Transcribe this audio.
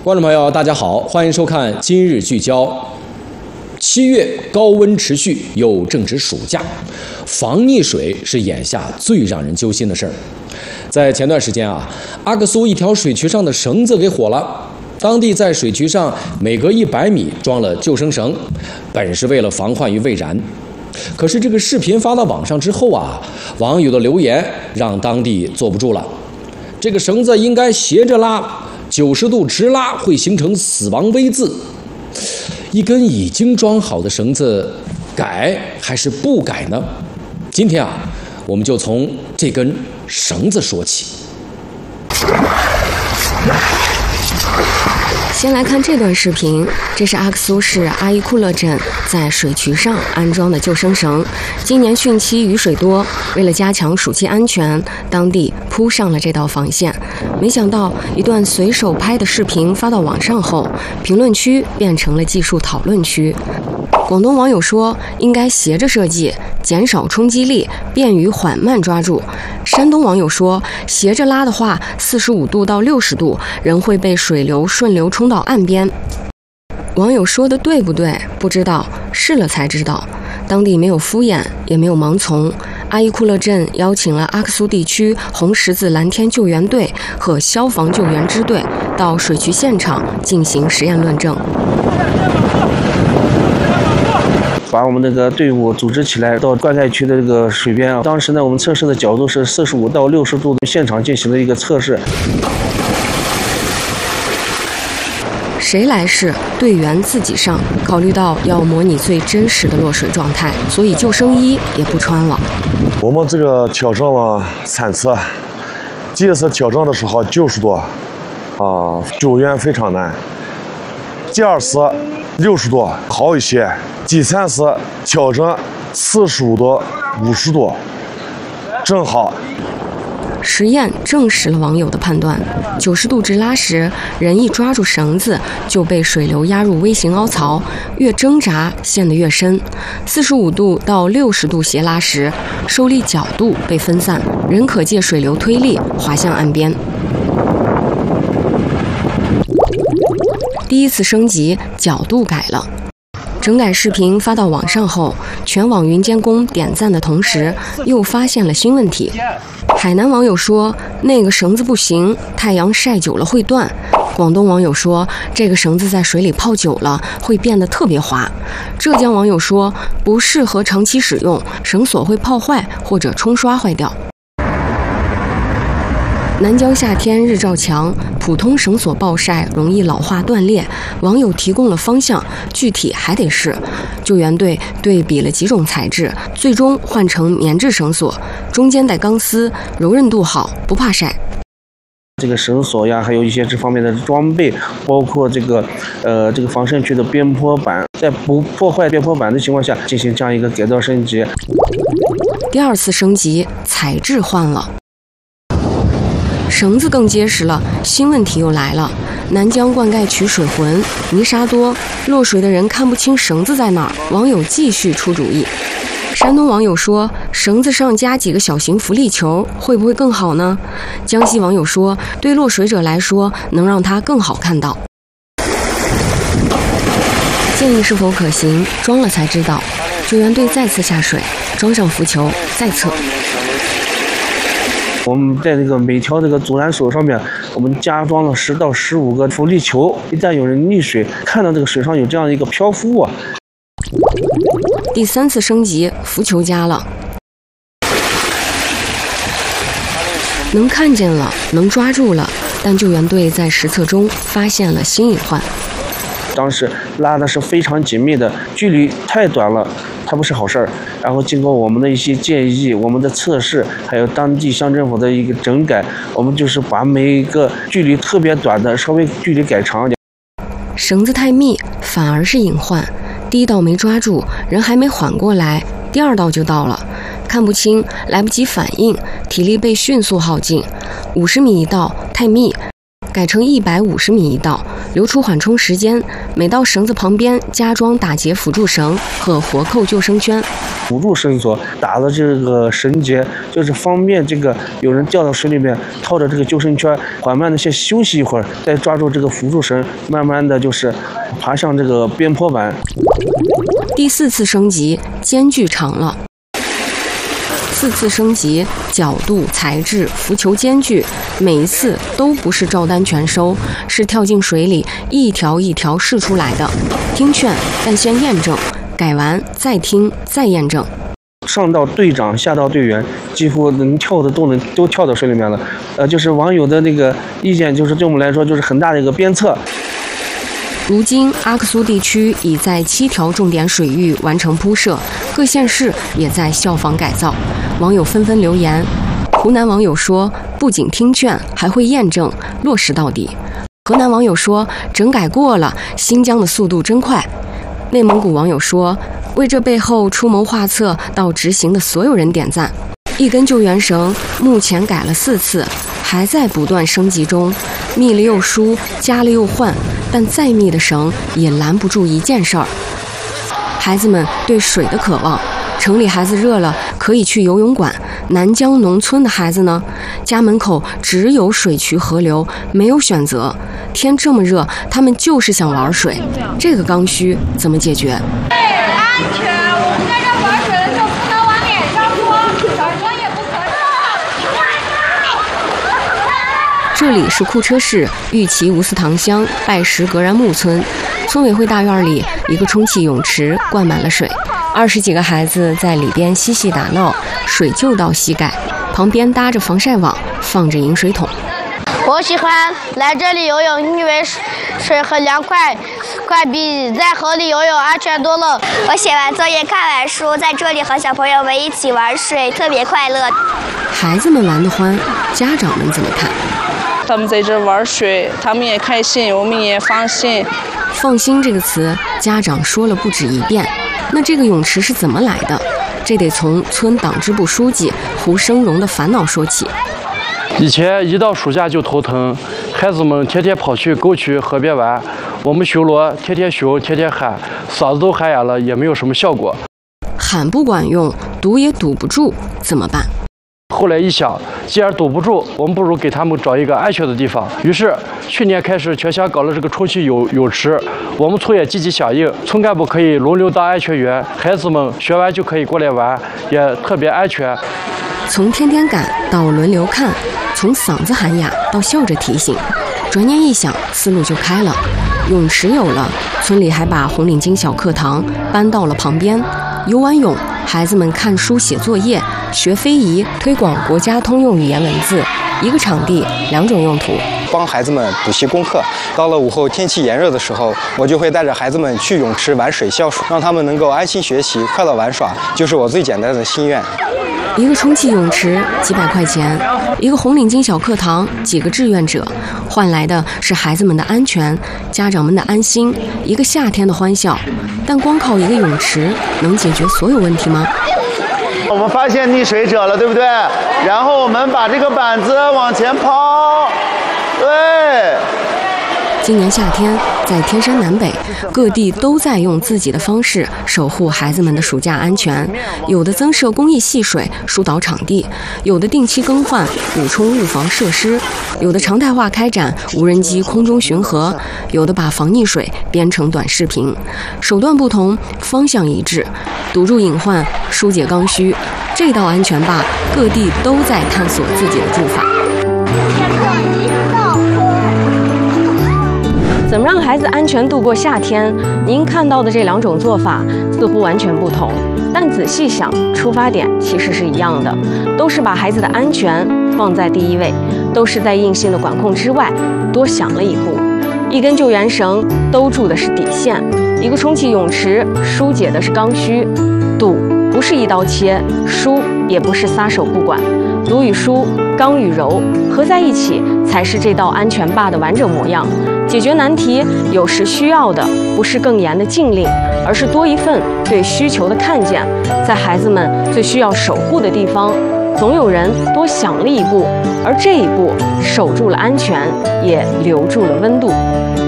观众朋友，大家好，欢迎收看《今日聚焦》。7月高温持续，又正值暑假，防溺水是眼下最让人揪心的事儿。在前段时间阿克苏一条水渠上的绳子给火了，当地在水渠上每隔100米装了救生绳，本是为了防患于未然。可是这个视频发到网上之后网友的留言让当地坐不住了。这个绳子应该斜着拉，90度直拉会形成死亡 V 字。一根已经装好的绳子，改还是不改呢？今天我们就从这根绳子说起。 先来看这段视频，这是阿克苏市阿伊库勒镇在水渠上安装的救生绳。今年汛期雨水多，为了加强暑期安全，当地铺上了这道防线。没想到一段随手拍的视频发到网上后，评论区变成了技术讨论区。广东网友说应该斜着设计，减少冲击力，便于缓慢抓住。山东网友说斜着拉的话，45度到60度，人会被水流顺流冲到岸边。网友说的对不对？不知道，试了才知道。当地没有敷衍，也没有盲从。阿伊库勒镇邀请了阿克苏地区红十字蓝天救援队和消防救援支队到水渠现场进行实验论证。 把我们那个队伍组织起来到灌溉区的这个水边当时呢，我们测试的角度是45到60度，现场进行了一个测试。 谁来试？队员自己上。考虑到要模拟最真实的落水状态，所以救生衣也不穿了。 我们这个挑战了3次，第一次挑战的时候90度，救援非常难。第二次60度好一些，第三次挑战45度、50度，正好。 实验证实了网友的判断，90度直拉时，人一抓住绳子就被水流压入微型凹槽，越挣扎陷得越深。45度到60度斜拉时，受力角度被分散，人可借水流推力滑向岸边。第一次升级，角度改了。整改视频发到网上后，全网云监工点赞的同时，又发现了新问题。海南网友说那个绳子不行，太阳晒久了会断。广东网友说这个绳子在水里泡久了会变得特别滑。浙江网友说不适合长期使用，绳索会泡坏或者冲刷坏掉。南疆夏天日照强，普通绳索暴晒容易老化断裂，网友提供了方向，具体还得试。救援队对比了几种材质，最终换成棉质绳索，中间带钢丝，柔韧度好，不怕晒。 这个绳索呀，还有一些这方面的装备，包括这个防渗区的边坡板，在不破坏边坡板的情况下进行这样一个改造升级。 第二次升级，材质换了。绳子更结实了，新问题又来了。南疆灌溉区水浑，泥沙多，落水的人看不清绳子在哪儿。网友继续出主意。山东网友说绳子上加几个小型浮力球会不会更好呢？江西网友说对落水者来说能让他更好看到。建议是否可行，装了才知道。救援队再次下水，装上浮球，再测。 我们在这个每条这个阻拦索上面，我们加装了10到15个浮力球，一旦有人溺水，看到这个水上有这样一个漂浮物。 第3次升级，浮球加了，能看见了，能抓住了，但救援队在实测中发现了新隐患。 当时拉的是非常紧密的，距离太短了，它不是好事儿。然后经过我们的一些建议，我们的测试，还有当地乡政府的一个整改，我们就是把每一个距离特别短的稍微距离改长一点。 绳子太密反而是隐患，第一道没抓住，人还没缓过来，第2道就到了，看不清，来不及反应，体力被迅速耗尽。50米一道太密，改成150米一道， 留出缓冲时间，每到绳子旁边加装打结辅助绳和活扣救生圈。 辅助绳索打的这个绳结，就是方便这个有人掉到水里面，套着这个救生圈，缓慢的先休息一会儿，再抓住这个辅助绳，慢慢的就是爬上这个边坡板。 第4次升级，间距长了。4次升级，角度、材质、浮球间距，每一次都不是照单全收，是跳进水里一条一条试出来的。听劝，但先验证，改完再听再验证。 上到队长，下到队员，几乎能跳的都跳到水里面了。就是网友的那个意见，就是对我们来说就是很大的一个鞭策。 如今，阿克苏地区已在7条重点水域完成铺设，各县市也在效仿改造。网友纷纷留言。湖南网友说，不仅听劝，还会验证，落实到底。河南网友说，整改过了，新疆的速度真快。内蒙古网友说，为这背后出谋划策到执行的所有人点赞。一根救援绳目前改了4次，还在不断升级中，密了又疏，加了又换，但再密的绳也拦不住一件事儿：孩子们对水的渴望。城里孩子热了可以去游泳馆，南疆农村的孩子呢，家门口只有水渠河流，没有选择。天这么热，他们就是想玩水，这个刚需怎么解决？ 安全，我们在这玩水的时候不能往脸上泼，耳朵也不可以。 这里是库车市玉岐吴寺塘乡拜石格然木村，村委会大院里一个充气泳池灌满了水，20几个孩子在里边嬉戏打闹，水就到膝盖，旁边搭着防晒网，放着饮水桶。 我喜欢来这里游泳，因为水很凉快，比在河里游泳安全多了。 我写完作业、看完书，在这里和小朋友们一起玩水，特别快乐。 孩子们玩得欢，家长们怎么看？ 他们在这玩水，他们也开心，我们也放心。 放心这个词，家长说了不止一遍。那这个泳池是怎么来的？这得从村党支部书记胡生荣的烦恼说起。 以前一到暑假就头疼，孩子们天天跑去沟渠河边玩，我们巡逻天天巡天天喊，嗓子都喊哑了，也没有什么效果。 喊不管用，堵也堵不住，怎么办？ 后来一想，既然堵不住，我们不如给他们找一个安全的地方。于是去年开始，全乡搞了这个充气泳池，我们村也积极响应，村干部可以轮流当安全员，孩子们学完就可以过来玩，也特别安全。 从天天赶到轮流看，从嗓子喊哑到笑着提醒，转念一想，思路就开了。泳池有了，村里还把红领巾小课堂搬到了旁边。游完泳，孩子们看书写作业，学非遗，推广国家通用语言文字。一个场地2种用途， 帮孩子们补习功课。到了午后天气炎热的时候，我就会带着孩子们去泳池玩水消暑，让他们能够安心学习，快乐玩耍，就是我最简单的心愿。 一个充气泳池几百块钱，一个红领巾小课堂几个志愿者，换来的是孩子们的安全，家长们的安心，一个夏天的欢笑。但光靠一个泳池能解决所有问题吗？ 我们发现溺水者了，对不对？然后我们把这个板子往前抛，对。 今年夏天，在天山南北各地都在用自己的方式守护孩子们的暑假安全。有的增设公益戏水疏导场地，有的定期更换补充预防设施，有的常态化开展无人机空中巡河，有的把防溺水编成短视频。手段不同，方向一致，堵住隐患，疏解刚需。这道安全坝，各地都在探索自己的住法。怎么让孩子安全度过夏天？您看到的这2种做法似乎完全不同，但仔细想，出发点其实是一样的，都是把孩子的安全放在第一位，都是在硬性的管控之外多想了一步。一根救援绳兜住的是底线，一个充气泳池疏解的是刚需。堵不是一刀切，疏也不是撒手不管，堵与疏，刚与柔合在一起，才是这道安全坝的完整模样。解决难题，有时需要的不是更严的禁令，而是多一份对需求的看见。在孩子们最需要守护的地方，总有人多想了一步，而这一步守住了安全，也留住了温度。